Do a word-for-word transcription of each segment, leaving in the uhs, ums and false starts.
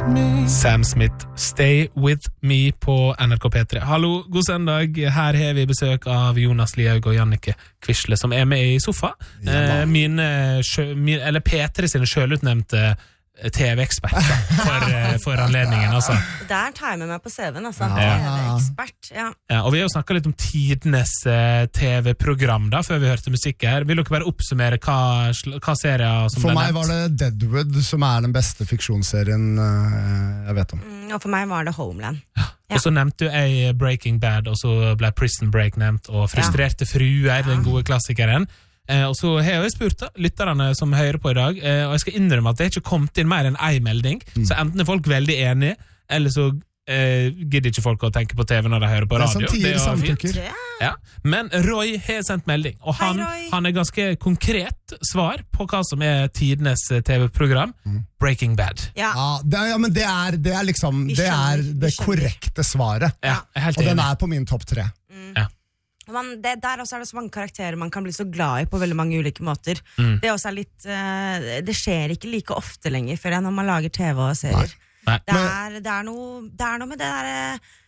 Sam Smith, Stay With Me på N R K P tre. Hallo, god søndag. Her har vi besøk av Jonas Lihaug og Jannicke Quisle, som er med i sofa. Ja, min, min, eller P tre sine selvutnevnte T V-ekspert for, for anledningen, altså. Der tar jeg med meg på C V-en, altså. Ja. T V-ekspert, ja. Ja. Og vi har jo snakket litt om tidenes T V-program da, før vi hørte musikk her. Vil dere bare oppsummere hva, hva serier som for ble nevnt? For meg var det Deadwood, som er den beste fiksjonsserien jeg vet om. Mm, og for meg var det Homeland. Ja. Ja. Og så nevnte jo jeg Breaking Bad, og så ble Prison Break nevnt, og Frustrerte ja. fruer, ja. den gode klassikeren. Eh, og så har jeg spurt da, lytterne som hører på i dag, eh, og jeg skal innrømme at det ikke kommet inn mer enn en melding, mm. så enten er folk veldig enige, eller så eh, gidder ikke folk å tenke på T V når de hører på radio. Det er sånn tider samtykker. Ja. Men Roy har sendt melding, og han, Hei, han er ganske konkret svar på hva som er tidenes T V-program, mm. Breaking Bad. Ja, ja, det, er, ja men det er, det er liksom, det er det korrekte svaret, ja, og enig. Den er på min topp tre. Mm. Ja. Man, det, der også er det så mange karakterer man kan bli så glad i på veldig mange ulike måter. Mm. Det, også er litt, uh, det skjer ikke like ofte lenger for når man lager T V og serier. Nei. Nei. Det, er, det, er noe, det er noe med det der uh,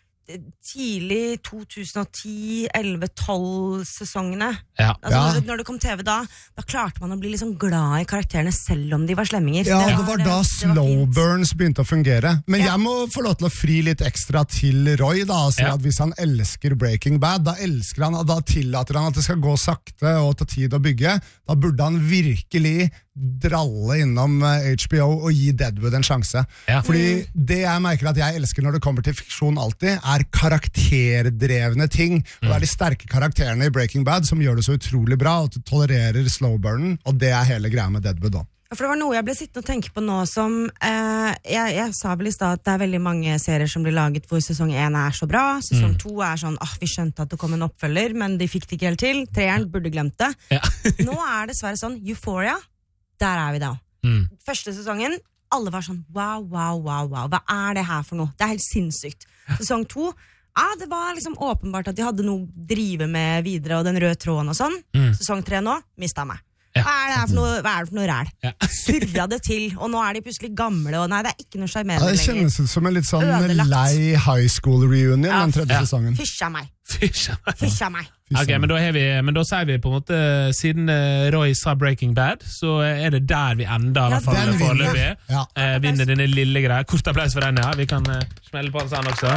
tidlig to tusen og ti, elleve, tolv sesongene. Ja. Altså, ja. når, det, når det kom T V da, da klarte man å bli liksom glad i karakterene selv om de var slemminger. Ja, det, det var da slow burns begynte å fungere. Men ja. jeg må få lov til å fri litt ekstra til Roy da, og si ja. at hvis han elsker Breaking Bad, da elsker han, da tillater han at det skal gå sakte og ta tid å bygge. Da burde han virkelig dralle innom H B O og gi Deadwood en sjanse. Ja. Fordi det jeg merker at jeg elsker når det kommer til fiksjon alltid, er karakterdrevne ting. Mm. Og det er de sterke karakterene i Breaking Bad som gjør det så utrolig bra, og tolererer slowburnen, og det er hele greia med Deadwood da. For det var noe jeg ble sittende og tenke på nå som, eh, jeg, jeg sa vel i sted at det er veldig mange serier som blir laget hvor sesong én er så bra, sesong mm. to er sånn, ah, vi skjønte at det kom en oppfølger, men de fikk det ikke helt til, treeren burde glemt det. Ja. Nå er det dessverre sånn, Euphoria, der er vi da. Mm. Første sesongen, alle var sånn, wow, wow, wow, wow, hva er det her for noe? Det er helt sinnssykt. Sesong to, ja, det var liksom åpenbart at de hadde noe å drive med videre, og den røde tråden og sånn. Mm. Sesong tre nå, mistet meg. Ja. Hva er det her for noe, hva er det for noe ræl? Ja. Surra det til, og nå er de plutselig gamle, og nei, det er ikke noe charmerende lenger. Ja, det kjennes ut som en litt sånn Ødelagt. Lei high school reunion, ja. den tredje ja. sesongen. Fysja meg. Fysja meg. Fysja meg. Ok, men da, har vi, men da sier vi på en måte, siden Roy sa Breaking Bad, så er det der vi ender, i hvert fall foreløpig. Ja. Eh, vinner denne lille greia. Kort applaus for den, ja. Vi kan eh, smelle på den sånn også.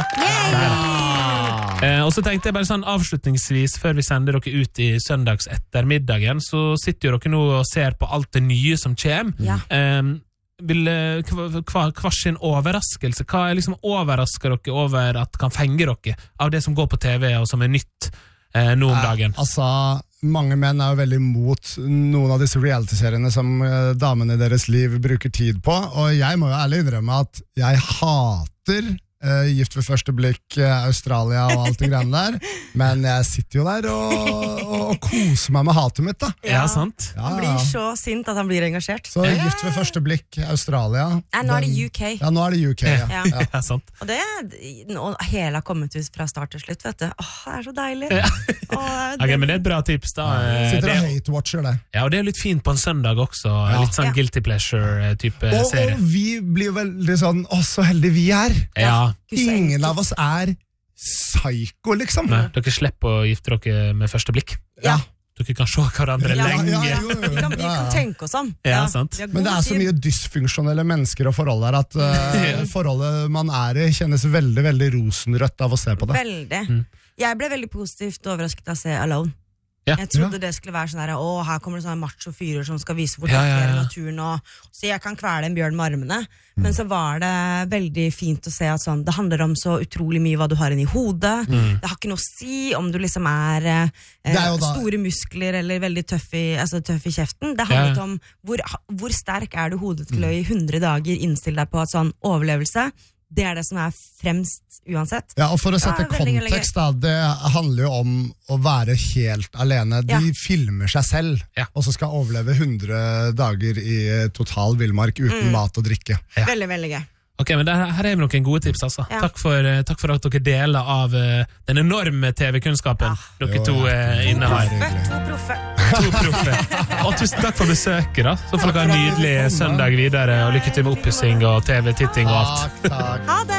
Eh, og så tenkte jeg bare sånn avslutningsvis, før vi sender dere ut i søndags ettermiddagen, så sitter jo dere nå og ser på alt det nye som kommer. Ja. Eh, vil, hva, hva, hva sin overraskelse, hva er liksom overrasker dere over at kan fenge dere av det som går på T V og som er nytt eh, nå om dagen? Eh, altså, mange menn er jo veldig mot noen av disse reality-seriene som eh, damene i deres liv bruker tid på, og jeg må jo ærlig innrømme at jeg hater Uh, gift ved første blikk, uh, Australia og alt det greiene der, men jeg sitter jo der og, og, og koser meg med hatet mitt da. Ja, sant. Ja, han blir så sint at han blir engasjert. Så gift ved første blikk, Australia. Ja, nå er det U K. Ja, nå er det U K, ja. ja. ja. ja sant. Og det, og hele har kommet ut fra start til slutt, vet du. Åh, det er så deilig. Ja. Åh, det... Okay, men det er et bra tips da. Ja. Sitter og hate-watcher det. Ja, og det er litt fint på en søndag også, ja. litt sånn ja. guilty pleasure-type serie. Og vi blir jo veldig sånn, å så heldige vi er. Ja. Ingen av oss er psyko, liksom. Nei, dere slipper å gifte dere med første blikk. Ja. Dere kan se hverandre ja, lenge. Ja, ja, jo, jo. Vi, kan, vi kan tenke oss om. Ja, sant. Men det er så mye dysfunksjonelle mennesker og forhold der at uh, forholdet man er i kjennes veldig, veldig rosenrødt av å se på det. Veldig. Mm. Jeg ble veldig positivt overrasket av å se Alone. Ja. Jeg trodde det skulle være sånn her, å, her kommer det sånne macho-fyrer som skal vise hvor ja, det er ja, ja. naturen, og så jeg kan kvele en bjørn med armene. Mm. Men så var det veldig fint å se at sånn, det handler om så utrolig mye hva du har inni hodet. Mm. Det har ikke noe å si om du liksom er, eh, er store muskler eller veldig tøff i, altså, tøff i kjeften. Det handler ja. om hvor, hvor sterk er du hodet til å i hundre dager innstille deg på at sånn overlevelse, det er det som er fremst uansett. Ja, og for å sette ja, kontekst da, det handler jo om å være helt alene. De ja. filmer seg selv, ja. og så skal overleve hundre dager i total villmark uten mm. mat og drikke. Ja. Veldig, veldig gøy. Ok, men det, her er vi noen gode tips, altså. Ja. Takk, for, takk for at dere deler av uh, den enorme T V-kunnskapen ja. dere to uh, innehar. To proffe. To proffe. Og tusen takk for besøket, da. Så får dere ha en nydelig søndag videre, og lykke til med oppussing og T V-titting og alt. Takk, takk. Ha det!